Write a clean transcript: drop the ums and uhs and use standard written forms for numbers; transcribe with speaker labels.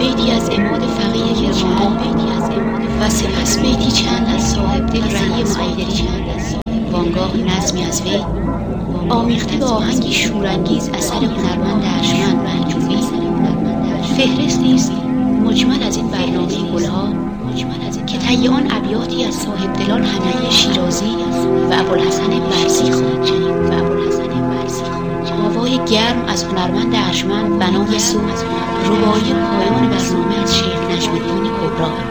Speaker 1: بیتی از عماد فقیه کرمانی و سپس بیتی چند از صاحب دل رهی معیدری وانگاه نظمی از وی آمیخته به آهنگی شورانگیز اثر هنرمند ارجمند مهجوری. فهرستی است مجمل از این برنامه گلها که طی آن ابیاتی از صاحب دلان حمیدی شیرازی و ابوالحسن برزی خواهید شنید. آوای گرم از هنرمند ارجمند بنام صبح، رباعی پایان برنامه از شیخ نجم‌الدین کبری.